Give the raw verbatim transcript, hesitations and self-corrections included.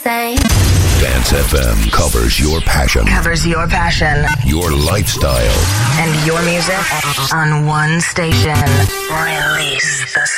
say. Dance F M covers your passion. Covers your passion. Your lifestyle. And your music on one station. Release the